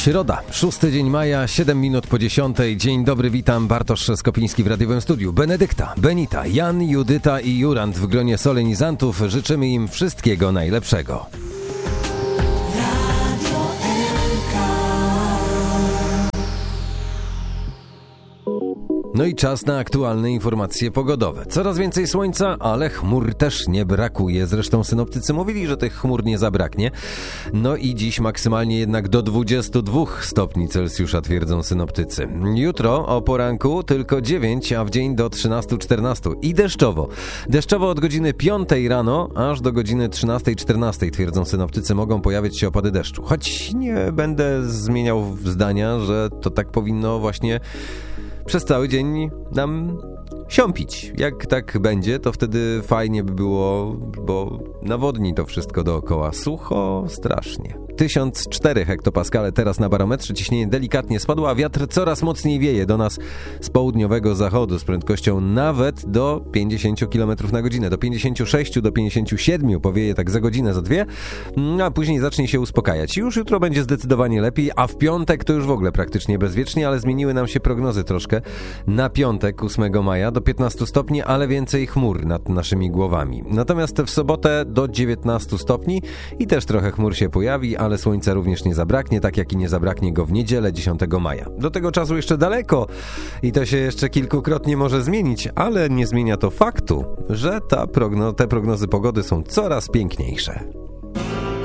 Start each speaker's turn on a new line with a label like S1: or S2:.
S1: Środa, 6 dzień maja, 7 minut po 10. Dzień dobry, witam, Bartosz Skopiński w radiowym studiu. Benedykta, Benita, Jan, Judyta i Jurand w gronie solenizantów. Życzymy im wszystkiego najlepszego. No i czas na aktualne informacje pogodowe. Coraz więcej słońca, ale chmur też nie brakuje. Zresztą synoptycy mówili, że tych chmur nie zabraknie. No i dziś maksymalnie jednak do 22 stopni Celsjusza, twierdzą synoptycy. Jutro o poranku tylko 9, a w dzień do 13-14 i deszczowo. Deszczowo od godziny 5 rano aż do godziny 13-14, twierdzą synoptycy, mogą pojawić się opady deszczu. Choć nie będę zmieniał zdania, że to tak powinno właśnie przez cały dzień nam siąpić. Jak tak będzie, to wtedy fajnie by było, bo nawodni to wszystko dookoła. Sucho strasznie. 1004 hektopaskale teraz na barometrze, ciśnienie delikatnie spadło, a wiatr coraz mocniej wieje do nas z południowego zachodu z prędkością nawet do 50 km na godzinę. Do 56, do 57 powieje tak za godzinę, za dwie, a później zacznie się uspokajać. Już jutro będzie zdecydowanie lepiej, a w piątek to już w ogóle praktycznie bezwiecznie, ale zmieniły nam się prognozy troszkę. Na piątek 8 maja do 15 stopni, ale więcej chmur nad naszymi głowami. Natomiast w sobotę do 19 stopni i też trochę chmur się pojawi, ale słońca również nie zabraknie, tak jak i nie zabraknie go w niedzielę 10 maja. Do tego czasu jeszcze daleko i to się jeszcze kilkukrotnie może zmienić, ale nie zmienia to faktu, że te prognozy pogody są coraz piękniejsze.